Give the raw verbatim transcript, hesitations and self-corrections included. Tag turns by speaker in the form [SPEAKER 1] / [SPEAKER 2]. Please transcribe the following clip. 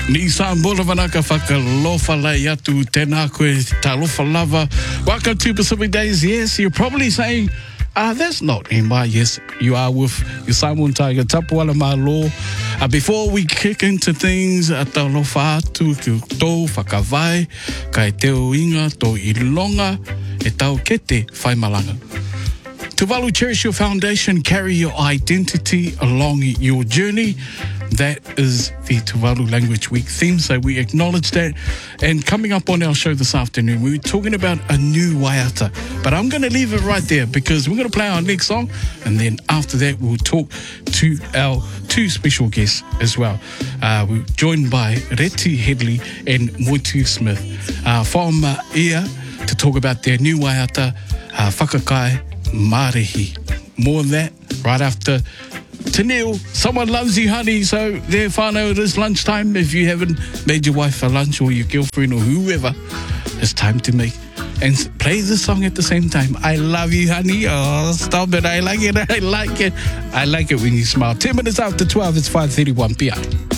[SPEAKER 1] Ni Sambola Vanaka Whakalofa Lai Atu Tēnā koe tā lofa lava. Welcome to Pacific Days. Yes, you're probably saying, ah, uh, that's not Emma. Yes, you are with your Simon Tiger Tapuala Malo. Uh, before we kick into things, uh, tā lofa atu ki tō whakawai, kai teo inga tō ilonga, e tau kete whai malanga. Tuvalu, cherish your foundation, carry your identity along your journey. That is the Tuvalu Language Week theme, so we acknowledge that. And coming up on our show this afternoon, we were talking about a new waiata. But I'm going to leave it right there because we're going to play our next song. And then after that, we'll talk to our two special guests as well. Uh, we're joined by Reti Headley and Moitu Smith uh, from uh, Ia to talk about their new waiata, uh, Whakakai Marehi. More on that right after Tanil. Someone loves you, honey. So there, whānau, it is lunchtime. If you haven't made your wife for lunch or your girlfriend or whoever, it's time to make and play the song at the same time. I love you, honey. Oh, stop it. I like it. I like it. I like it when you smile. Ten minutes after twelve, it's five thirty-one p m